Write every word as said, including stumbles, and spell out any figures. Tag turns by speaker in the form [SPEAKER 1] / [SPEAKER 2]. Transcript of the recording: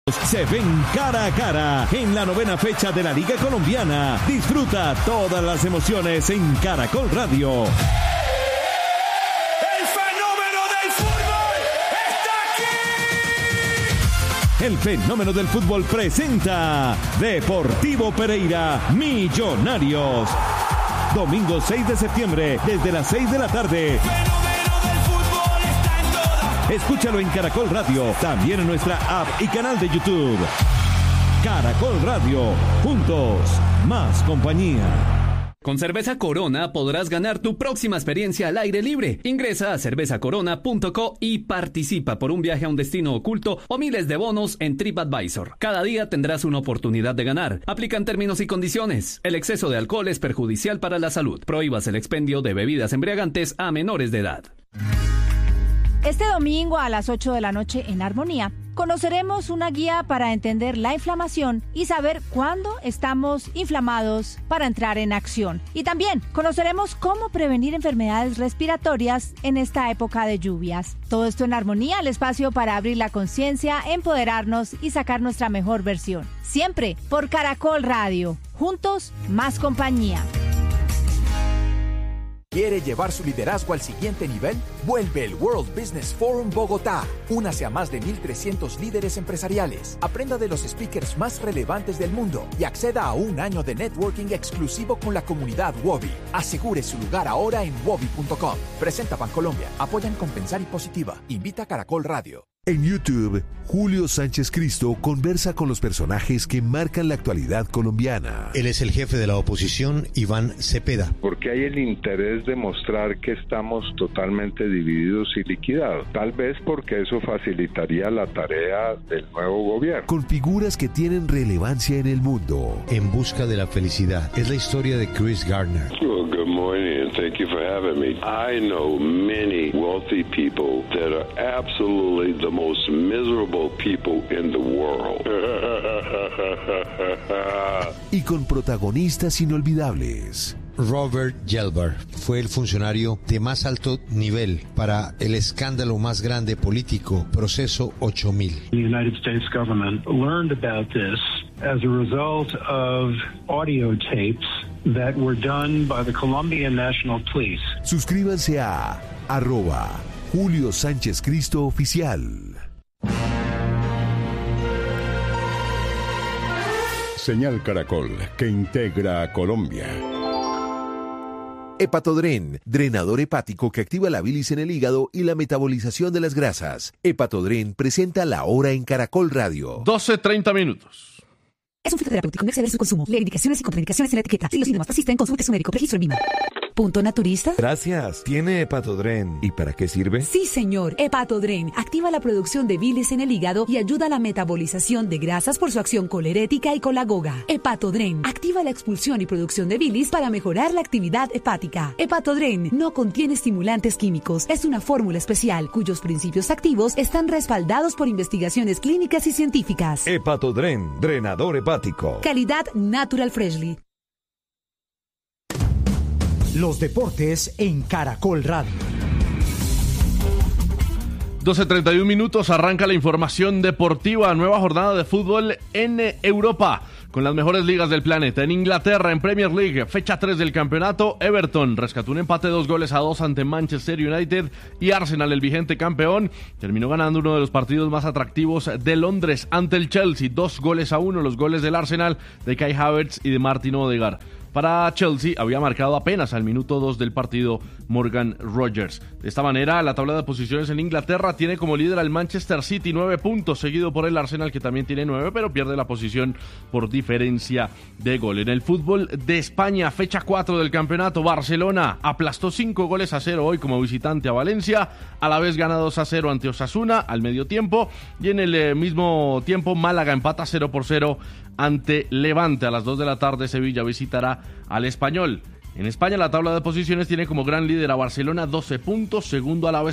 [SPEAKER 1] Se ven cara a cara en la novena fecha de la Liga Colombiana. Disfruta todas las emociones en Caracol Radio.
[SPEAKER 2] ¡El fenómeno del fútbol está aquí!
[SPEAKER 1] El fenómeno del fútbol presenta Deportivo Pereira Millonarios. Domingo seis de septiembre, desde las seis de la tarde. Escúchalo en Caracol Radio, también en nuestra app y canal de YouTube. Caracol Radio, juntos, más compañía.
[SPEAKER 3] Con Cerveza Corona podrás ganar tu próxima experiencia al aire libre. Ingresa a cerveza corona punto co y participa por un viaje a un destino oculto o miles de bonos en TripAdvisor. Cada día tendrás una oportunidad de ganar. Aplican términos y condiciones. El exceso de alcohol es perjudicial para la salud. Prohíbas el expendio de bebidas embriagantes a menores de edad.
[SPEAKER 4] Este domingo a las ocho de la noche en Armonía conoceremos una guía para entender la inflamación y saber cuándo estamos inflamados para entrar en acción. Y también conoceremos cómo prevenir enfermedades respiratorias en esta época de lluvias. Todo esto en Armonía, el espacio para abrir la conciencia, empoderarnos y sacar nuestra mejor versión. Siempre por Caracol Radio. Juntos, más compañía.
[SPEAKER 5] ¿Quiere llevar su liderazgo al siguiente nivel? Vuelve el World Business Forum Bogotá. Únase a más de mil trescientos líderes empresariales. Aprenda de los speakers más relevantes del mundo y acceda a un año de networking exclusivo con la comunidad Wobi. Asegure su lugar ahora en wobi punto com. Presenta Bancolombia. Apoyan Compensar y Positiva. Invita a Caracol Radio.
[SPEAKER 6] En YouTube, Julio Sánchez Cristo conversa con los personajes que marcan la actualidad colombiana.
[SPEAKER 7] Él es el jefe de la oposición, Iván Cepeda.
[SPEAKER 8] Porque hay el interés de mostrar que estamos totalmente divididos y liquidados. Tal vez porque eso facilitaría la tarea del nuevo gobierno.
[SPEAKER 6] Con figuras que tienen relevancia en el mundo.
[SPEAKER 7] En busca de la felicidad. Es la historia de Chris Gardner.
[SPEAKER 9] Well, good morning and thank you for having me. I know many wealthy people that are absolutely the most miserable people in the world.
[SPEAKER 6] Y con protagonistas inolvidables.
[SPEAKER 7] Robert Gelber fue el funcionario de más alto nivel para el escándalo más grande político, Proceso ocho mil.
[SPEAKER 10] The United States government learned about this as a result of audio tapes that were done by the Colombian National Police.
[SPEAKER 6] Suscríbanse a arroba Julio Sánchez Cristo Oficial.
[SPEAKER 11] Señal Caracol, que integra a Colombia.
[SPEAKER 6] Hepatodren, drenador hepático que activa la bilis en el hígado y la metabolización de las grasas. Hepatodren presenta La Hora en Caracol Radio.
[SPEAKER 12] doce treinta minutos.
[SPEAKER 13] Es un fitoterapéutico, no exceder su consumo. Lee indicaciones y contraindicaciones en la etiqueta. Si los síntomas persisten, consulte su médico. Registro en Lima. ¿Punto naturista?
[SPEAKER 14] Gracias. ¿Tiene Hepatodren? ¿Y para qué sirve?
[SPEAKER 13] Sí, señor. Hepatodren activa la producción de bilis en el hígado y ayuda a la metabolización de grasas por su acción colerética y colagoga. Hepatodren activa la expulsión y producción de bilis para mejorar la actividad hepática. Hepatodren no contiene estimulantes químicos. Es una fórmula especial cuyos principios activos están respaldados por investigaciones clínicas y científicas.
[SPEAKER 14] Hepatodren, drenador hepático.
[SPEAKER 13] Calidad Natural Freshly.
[SPEAKER 15] Los deportes en Caracol Radio.
[SPEAKER 12] doce treinta y uno minutos, arranca la información deportiva. Nueva jornada de fútbol en Europa, con las mejores ligas del planeta. En Inglaterra, en Premier League, fecha tres del campeonato, Everton rescató un empate de dos goles a dos ante Manchester United y Arsenal, el vigente campeón, terminó ganando uno de los partidos más atractivos de Londres ante el Chelsea, dos goles a uno, los goles del Arsenal de Kai Havertz y de Martin Odegaard. Para Chelsea había marcado apenas al minuto dos del partido Morgan Rogers. De esta manera, la tabla de posiciones en Inglaterra tiene como líder al Manchester City, nueve puntos, seguido por el Arsenal, que también tiene nueve, pero pierde la posición por diferencia de gol. En el fútbol de España, fecha cuatro del campeonato, Barcelona aplastó cinco goles a cero hoy como visitante a Valencia, a la vez gana dos a cero ante Osasuna al medio tiempo, y en el eh, mismo tiempo Málaga empata cero por cero ante Levante. A las dos de la tarde Sevilla visitará al Español. En España la tabla de posiciones tiene como gran líder a Barcelona, doce puntos, segundo a la vez